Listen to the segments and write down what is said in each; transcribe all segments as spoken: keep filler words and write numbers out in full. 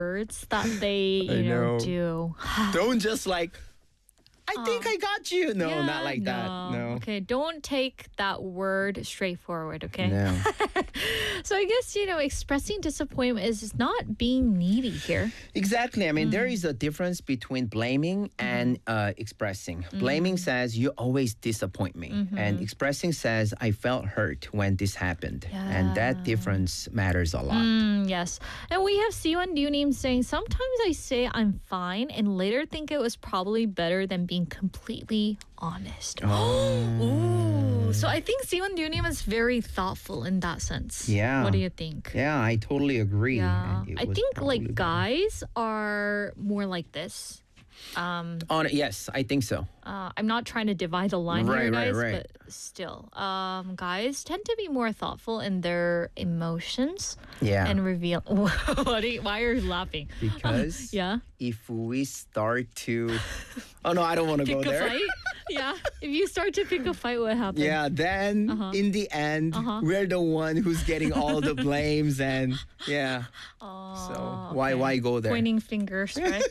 words that they, I you know, know. do. Don't just like, I think I got you. No, Yeah, not like that. No. Okay, don't take that word straightforward, okay? No. So I guess, you know, expressing disappointment is not being needy here. Exactly. I mean, Mm. there is a difference between blaming and Mm-hmm. uh, expressing. Blaming says, you always disappoint me. Mm-hmm. And expressing says, I felt hurt when this happened. And that Yeah. difference matters a lot. Mm, yes. And we have Siwan Dunim saying, sometimes I say I'm fine and later think it was probably better than being completely honest. Oh. Ooh. So I think Siwan Dunim is very thoughtful in that sense. Yeah. What do you think? Yeah, I totally agree. Yeah. And it I was think probably like better. guys are more like this. Um, On yes, I think so. uh, I'm not trying to divide the line Right, here, right, guys, right. but still, um, guys tend to be more thoughtful in their emotions Yeah. and reveal. What are you, why are you laughing? Because Yeah, if we start to, oh no, I don't want to go pick a there. fight. Yeah, if you start to pick a fight, what happens? Yeah, then Uh-huh. in the end, Uh-huh. we're the one who's getting all the blames, and yeah. Oh, So why okay. why go there? Pointing fingers, right?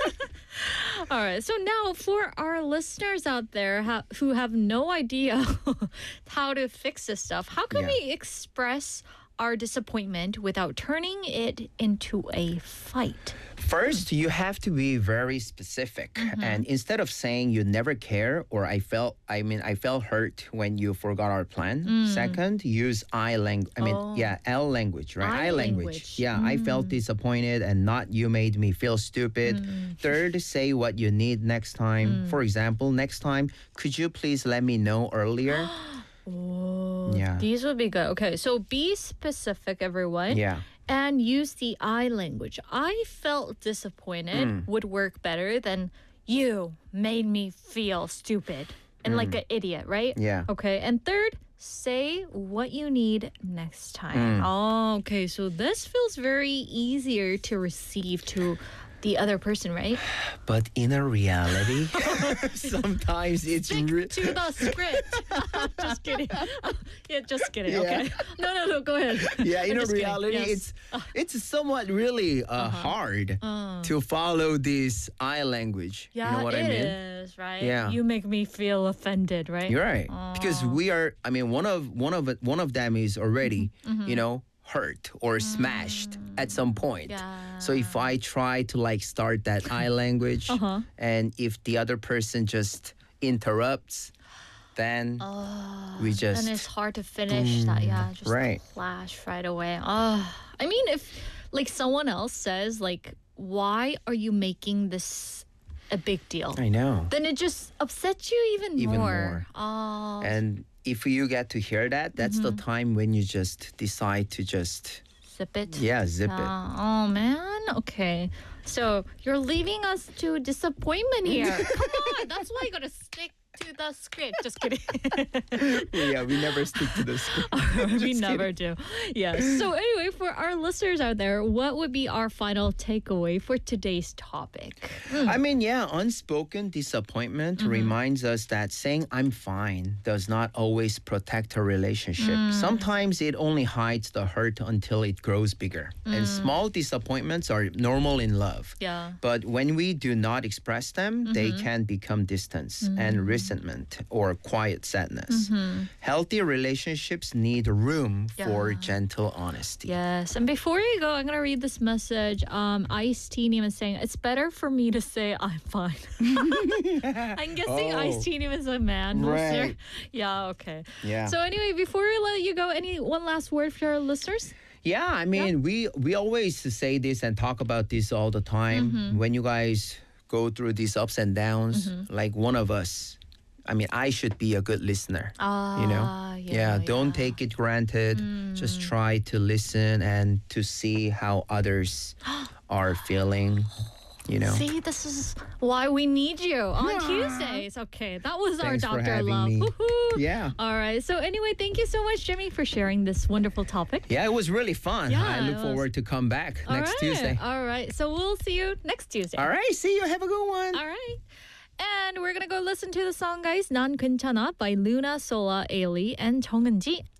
All right. So now, for our listeners out there ha- who have no idea how to fix this stuff, how can Yeah. we express our disappointment without turning it into a fight? First, you have to be very specific, Mm-hmm. and instead of saying you never care or I felt, I mean, I felt hurt when you forgot our plan. Second, use I language. I mean, Mm. Oh. yeah, L language, right? I language. Mm. Yeah, I felt disappointed and not you made me feel stupid. Mm. Third, say what you need next time. For example, next time, could you please let me know earlier? Oh, Yeah. these would be good. Okay, so be specific, everyone. Yeah. And use the I language. I felt disappointed Mm. would work better than you made me feel stupid and like an idiot, right? Mm. Yeah. Okay. And third, say what you need next Mm. time. Oh, okay. So this feels very easier to receive to the other person, right? But in a reality, sometimes it's Stick re- to the script. Just kidding. Yeah, just kidding. Yeah. Okay. No, no, no. Go ahead. yeah, in I'm a just kidding. reality, Yes. Uh-huh. it's it's somewhat really uh, hard to follow this I language. Yeah, you know what it I mean? is, right? Yeah. You make me feel offended, right? You're right, because we are. I mean, one of one of it, one of them is already, Mm-hmm. you know, hurt or smashed at some point. Yeah. So if I try to like start that I language, Uh-huh. and if the other person just interrupts, then we just And it's hard to finish that, yeah, just right. clash right away. Oh, I mean, if like someone else says, like, why are you making this a big deal? I know. Then it just upsets you even, Even more. more. Oh, And if you get to hear that, that's the Mm-hmm. time when you just decide to just, zip it. yeah, zip it. Ah, oh man. Okay. So you're leaving us to disappointment here. Come on. That's why you gotta stick to the script. Just kidding. Yeah, we never stick to the script. We never do. Yes. So anyway, for our listeners out there, what would be our final takeaway for today's topic? I mean, yeah, unspoken disappointment Mm-hmm. reminds us that saying I'm fine does not always protect a relationship. Mm. Sometimes it only hides the hurt until it grows bigger. And small disappointments are normal in love. Mm. Yeah. But when we do not express them, they Mm-hmm. can become distance and resentment or quiet sadness. Healthy relationships need room for Yeah. gentle honesty. Yes. And before you go, I'm going to read this message. Um, Ice T Nim is saying, it's better for me to say I'm fine. I'm guessing Oh. Ice T Nim is a man. listener. Right. Yeah, okay. Yeah. So anyway, before we let you go, any one last word for our listeners? Yeah, I mean, we we always say this and talk about this all the time. Mm-hmm. When you guys go through these ups and downs, like one of us, I mean, I should be a good listener. Ah, you know, yeah, don't yeah. Mm. take it granted. Just try to listen and to see how others are feeling. You know. See, this is why we need you on Yeah. Tuesdays. Okay, that was Thanks our for Doctor having Love. me. Woohoo. Yeah. All right. So anyway, thank you so much, Jimmy, for sharing this wonderful topic. Yeah, it was really fun. Yeah, I it look was. forward to come back All next right. Tuesday. All right. So we'll see you next Tuesday. All right, see you. Have a good one. All right. And we're going to go listen to the song, guys. 난 괜찮아 by Luna, Sola, Ailey, and 정은지.